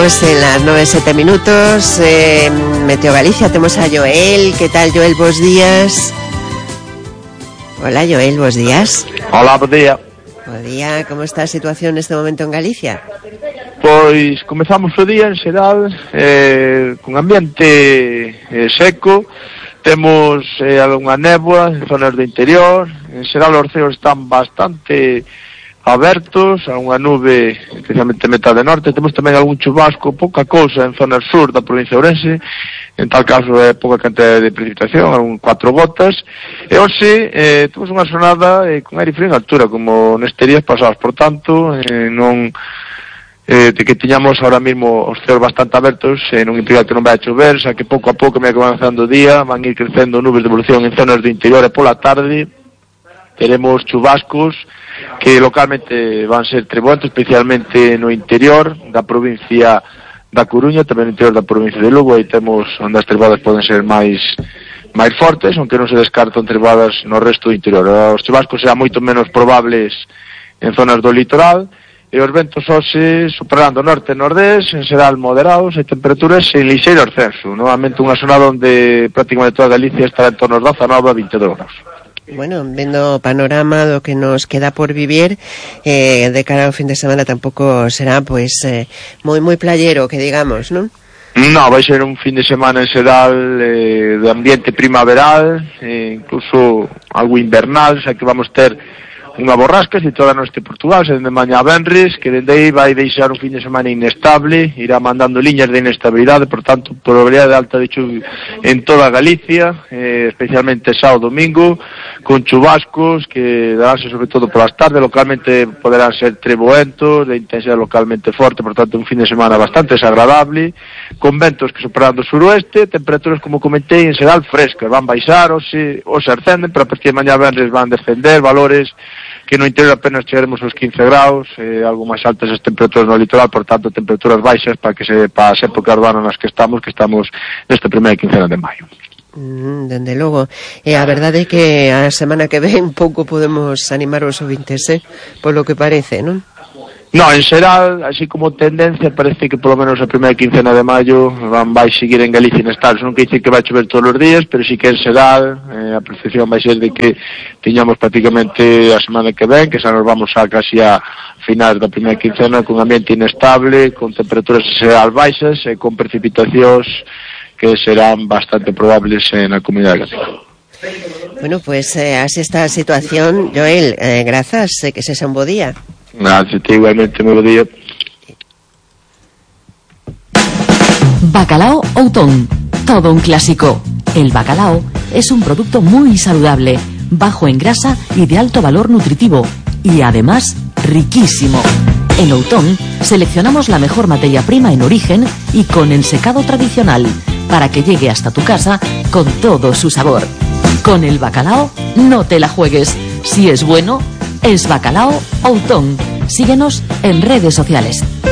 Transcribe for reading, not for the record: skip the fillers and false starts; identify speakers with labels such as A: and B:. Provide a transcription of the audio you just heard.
A: estamos en las 9:07 minutos. Meteo Galicia, temos a Joel. Que tal, Joel? Bos días. Hola, Joel, bos días.
B: Hola, bo día.
A: Bo día, como está a situación neste momento en Galicia?
B: Pois comezamos o día en xeral con ambiente seco. Temos algunha néboa en zonas do interior. En xeral os ceos están bastante abertos, algunha nube, especialmente metade norte. Temos tamén algún chubasco, pouca cousa en zona sur da provincia de Ourense. En tal caso é pouca cantidad de precipitación, algún 4 gotas. E hoxe temos unha xornada con aire frío en altura, como nestes días pasados. Por tanto, non de que tiñamos ahora mismo os ceos bastante abertos, non implica que non vai a chover, xa que pouco a pouco me vai avanzando o día, van ir crecendo nubes de evolución en zonas do interior e pola tarde teremos chubascos que localmente van ser treboentos, especialmente no interior da provincia da Coruña, tamén no interior da provincia de Lugo. Aí temos onde as trebadas poden ser máis fortes, aunque non se descartan trebadas no resto do interior. Os chubascos serán moito menos probables en zonas do litoral, e os ventos hoxe superando norte e nordés, en xeral moderados, e temperaturas en lixeiro ascenso. Novamente unha zona onde prácticamente toda Galicia estará en torno aos 19 a 22 graus.
A: Bueno, vendo o panorama do que nos queda por vivir, de cara ao fin de semana tampouco será, pois, moi playero, que digamos, non?
B: Non, vai ser un fin de semana en xeral de ambiente primaveral, incluso algo invernal, xa que vamos ter unha borrasca situada no este de Portugal, se dende mañá a venres, que dende aí vai deixar un fin de semana inestable, irá mandando liñas de inestabilidade, por tanto, probabilidade alta de chuvia en toda Galicia, especialmente sábado domingo, con chubascos que daránse sobre todo polas tardes, localmente poderán ser treboentos, de intensidade localmente forte, por tanto, un fin de semana bastante desagradable, con ventos que superando o suroeste, temperaturas, como comentei, en xeral frescas, van baixar, ou se ascenden, pero a partir de mañá venres van descender valores que no interior apenas chegaremos aos 15 graus, algo máis altas as temperaturas no litoral, por tanto, temperaturas baixas para as épocas do ano nas que estamos nesta primeira quincena de maio.
A: Dende logo, a verdade é que a semana que ven pouco podemos animar os ouvintes, polo que parece, non?
B: No, en xeral, así como tendencia, parece que polo menos a primeira quincena de maio vai seguir en Galicia inestable. Non quer dizer que vai chover todos os días, pero sí que en xeral a percepción vai ser de que tiñamos prácticamente a semana que ven, que xa nos vamos a casi a finais da primeira quincena, con ambiente inestable, con temperaturas en xeral baixas e con precipitacións que serán bastante probables na comunidade galega.
A: Bueno, pues así está a situación, Joel. Grazas, que sexa un bo día.
B: Gracias, igualmente, muy buen día.
C: Bacalao Outón, todo un clásico. El bacalao es un producto muy saludable, bajo en grasa y de alto valor nutritivo, y además riquísimo. En Outón seleccionamos la mejor materia prima en origen y con ensecado tradicional, para que llegue hasta tu casa con todo su sabor. Con el bacalao no te la juegues. Si es bueno, es Bacalao Outón. Síguenos en redes sociales.